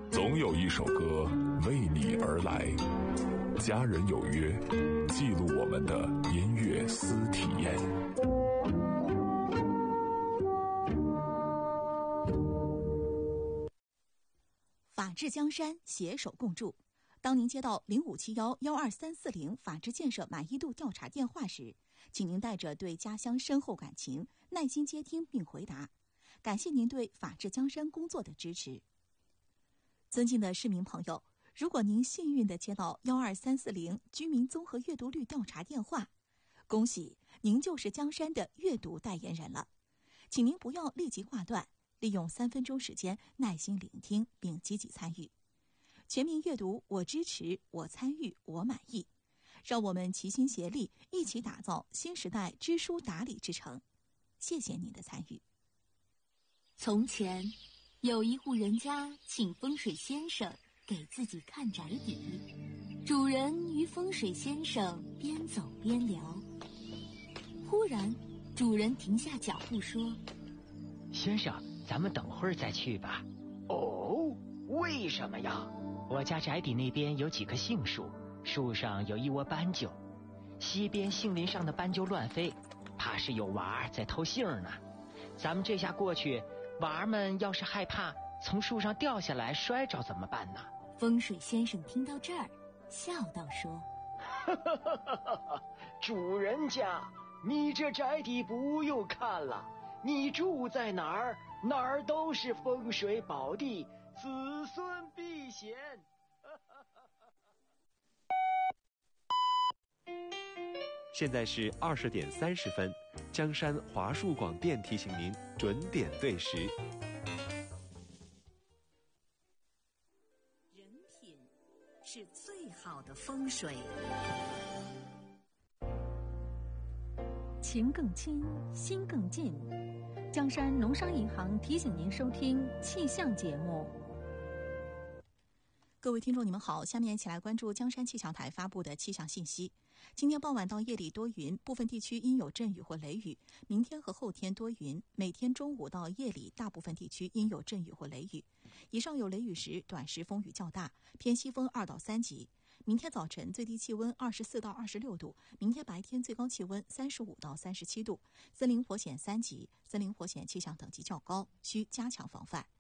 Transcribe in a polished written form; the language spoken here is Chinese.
总有一首歌为你而来。家人有约，记录我们的音乐私体验。 法治江山，携手共筑。当您接到0571-12340法治建设满意度调查电话时，请您带着对家乡深厚感情，耐心接听并回答。感谢您对法治江山工作的支持。尊敬的市民朋友，如果您幸运地接到12340居民综合阅读率调查电话，恭喜您就是江山的阅读代言人了。请您不要立即挂断，利用3分钟时间耐心聆听并积极参与。全民阅读，我支持，我参与，我满意。让我们齐心协力，一起打造新时代知书达理之城。谢谢您的参与。 从前有一户人家请风水先生给自己看宅邸，主人与风水先生边走边聊。忽然主人停下脚步说： 先生，咱们等会儿再去吧。 哦，为什么呀？ 我家宅邸那边有几棵杏树，树上有一窝斑鸠，西边杏林上的斑鸠乱飞，怕是有娃在偷杏呢。咱们这下过去，娃们要是害怕从树上掉下来摔着怎么办呢？ 风水先生听到这儿笑道说： 主人家，你这宅邸不用看了，你住在哪儿，哪儿都是风水宝地，子孙避嫌。 现在是20点30分，江山华数广电提醒您准点对时。 人品是最好的风水。 情更亲，心更近。江山农商银行提醒您收听气象节目。 各位听众你们好，下面一起来关注江山气象台发布的气象信息。今天傍晚到夜里多云，部分地区阴有阵雨或雷雨。明天和后天多云，每天中午到夜里大部分地区阴有阵雨或雷雨。以上有雷雨时，短时风雨较大，偏西风2到3级。明天早晨最低气温24到26度，明天白天最高气温35到37度。森林火险3级，森林火险气象等级较高，需加强防范。